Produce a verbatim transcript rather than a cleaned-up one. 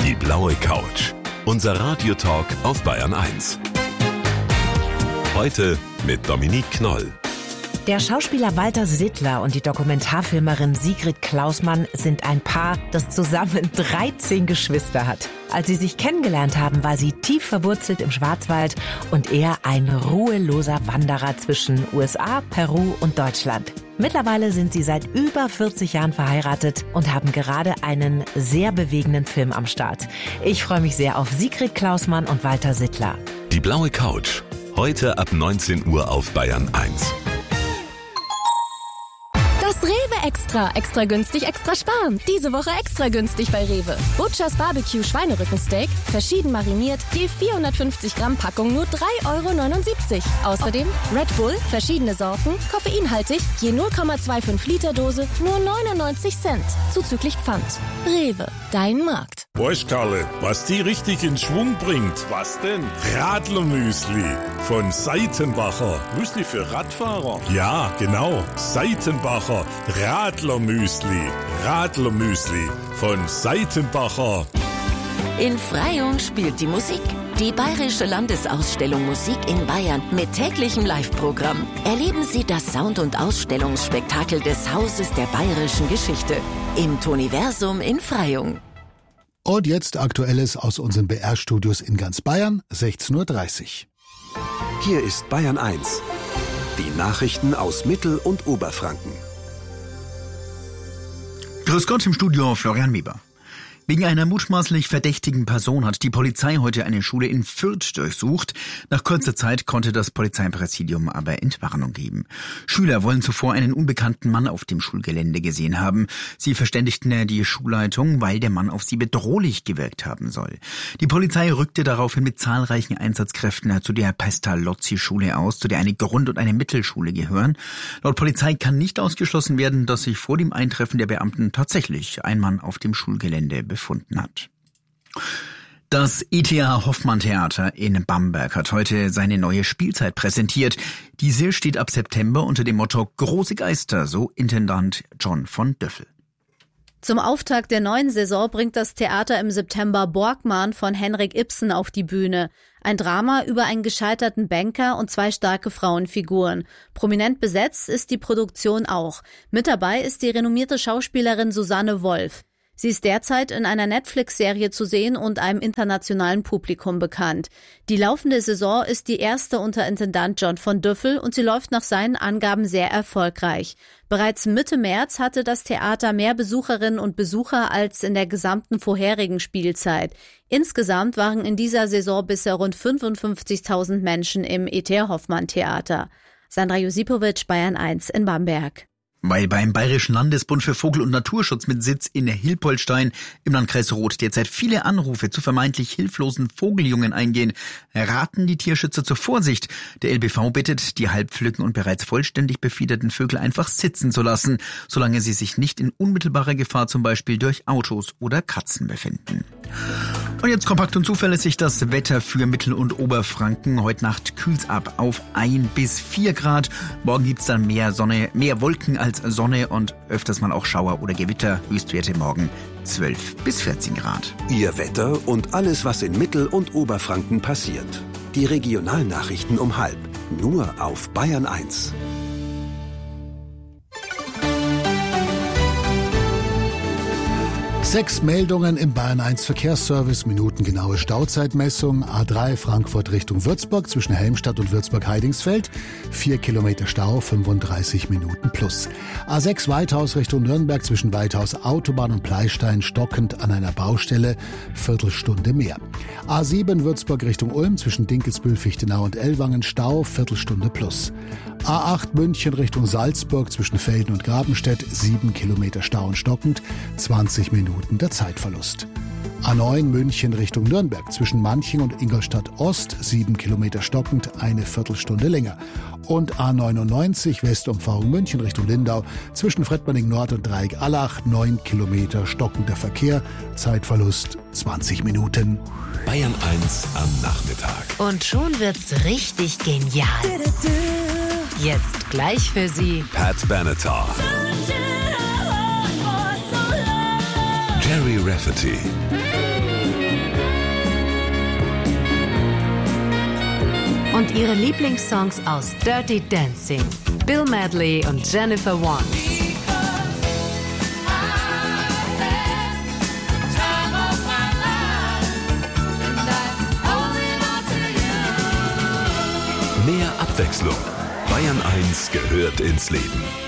Die blaue Couch. Unser Radiotalk auf Bayern eins. Heute mit Dominique Knoll. Der Schauspieler Walter Sittler und die Dokumentarfilmerin Sigrid Klausmann sind ein Paar, das zusammen dreizehn Geschwister hat. Als sie sich kennengelernt haben, war sie tief verwurzelt im Schwarzwald und er ein ruheloser Wanderer zwischen U S A, Peru und Deutschland. Mittlerweile sind sie seit über vierzig Jahren verheiratet und haben gerade einen sehr bewegenden Film am Start. Ich freue mich sehr auf Sigrid Klausmann und Walter Sittler. Die blaue Couch. Heute ab neunzehn Uhr auf Bayern eins. Das Rewe Extra. Extra günstig, extra sparen. Diese Woche extra günstig bei Rewe. Butchers Barbecue Schweinerückensteak, verschieden mariniert, je vierhundertfünfzig Gramm Packung nur drei Euro neunundsiebzig. Außerdem Red Bull, verschiedene Sorten, koffeinhaltig, je null Komma fünfundzwanzig Liter Dose, nur neunundneunzig Cent. Zuzüglich Pfand. Rewe, dein Markt. Weißt Karle, was die richtig in Schwung bringt? Was denn? Radlermüsli von Seitenbacher. Müsli für Radfahrer? Ja, genau. Seitenbacher Radlermüsli. Radlermüsli von Seitenbacher. In Freyung spielt die Musik. Die Bayerische Landesausstellung Musik in Bayern mit täglichem Live-Programm. Erleben Sie das Sound- und Ausstellungsspektakel des Hauses der bayerischen Geschichte im Toniversum in Freyung. Und jetzt Aktuelles aus unseren B R-Studios in ganz Bayern, sechzehn Uhr dreißig. Hier ist Bayern eins. Die Nachrichten aus Mittel- und Oberfranken. Grüß Gott, im Studio Florian Weber. Wegen einer mutmaßlich verdächtigen Person hat die Polizei heute eine Schule in Fürth durchsucht. Nach kurzer Zeit konnte das Polizeipräsidium aber Entwarnung geben. Schüler wollen zuvor einen unbekannten Mann auf dem Schulgelände gesehen haben. Sie verständigten die Schulleitung, weil der Mann auf sie bedrohlich gewirkt haben soll. Die Polizei rückte daraufhin mit zahlreichen Einsatzkräften zu der Pestalozzi-Schule aus, zu der eine Grund- und eine Mittelschule gehören. Laut Polizei kann nicht ausgeschlossen werden, dass sich vor dem Eintreffen der Beamten tatsächlich ein Mann auf dem Schulgelände befindet. Befunden hat. Das E T H Hoffmann Theater in Bamberg hat heute seine neue Spielzeit präsentiert. Diese steht ab September unter dem Motto Große Geister, so Intendant John von Döffel. Zum Auftakt der neuen Saison bringt das Theater im September Borgmann von Henrik Ibsen auf die Bühne. Ein Drama über einen gescheiterten Banker und zwei starke Frauenfiguren. Prominent besetzt ist die Produktion auch. Mit dabei ist die renommierte Schauspielerin Susanne Wolf. Sie ist derzeit in einer Netflix-Serie zu sehen und einem internationalen Publikum bekannt. Die laufende Saison ist die erste unter Intendant John von Döffel und sie läuft nach seinen Angaben sehr erfolgreich. Bereits Mitte März hatte das Theater mehr Besucherinnen und Besucher als in der gesamten vorherigen Spielzeit. Insgesamt waren in dieser Saison bisher rund fünfundfünfzigtausend Menschen im E T H Hoffmann Theater. Sandra Josipowitsch, Bayern eins in Bamberg. Weil beim Bayerischen Landesbund für Vogel- und Naturschutz mit Sitz in Hilpoltstein im Landkreis Roth derzeit viele Anrufe zu vermeintlich hilflosen Vogeljungen eingehen, raten die Tierschützer zur Vorsicht. Der L B V bittet, die halbpflücken und bereits vollständig befiederten Vögel einfach sitzen zu lassen, solange sie sich nicht in unmittelbarer Gefahr zum Beispiel durch Autos oder Katzen befinden. Und jetzt kompakt und zuverlässig das Wetter für Mittel- und Oberfranken. Heute Nacht kühlt's ab auf ein bis vier Grad. Morgen gibt's dann mehr Sonne, mehr Wolken als Sonne und öfters mal auch Schauer oder Gewitter. Höchstwerte morgen zwölf bis vierzehn Grad. Ihr Wetter und alles, was in Mittel- und Oberfranken passiert. Die Regionalnachrichten um halb. Nur auf Bayern eins. Sechs Meldungen im Bayern eins Verkehrsservice, minutengenaue Stauzeitmessung. A drei Frankfurt Richtung Würzburg zwischen Helmstadt und Würzburg-Heidingsfeld. Vier Kilometer Stau, fünfunddreißig Minuten plus. A sechs Weithaus Richtung Nürnberg zwischen Weithaus Autobahn und Pleistein stockend an einer Baustelle. Viertelstunde mehr. A sieben Würzburg Richtung Ulm zwischen Dinkelsbühl, Fichtenau und Ellwangen Stau, Viertelstunde plus. A acht München Richtung Salzburg zwischen Velden und Grabenstedt, sieben Kilometer Stau und stockend, zwanzig Minuten der Zeitverlust. A neun München Richtung Nürnberg zwischen Manching und Ingolstadt Ost, sieben Kilometer stockend, eine Viertelstunde länger. Und A neunundneunzig Westumfahrung München Richtung Lindau zwischen Fredberning Nord und Dreieck Allach, neun Kilometer stockender Verkehr, Zeitverlust zwanzig Minuten. Bayern eins am Nachmittag. Und schon wird's richtig genial. Jetzt gleich für Sie Pat Benatar. Terry Rafferty. Und ihre Lieblingssongs aus Dirty Dancing. Bill Medley und Jennifer Warnes. Mehr Abwechslung. Bayern eins gehört ins Leben.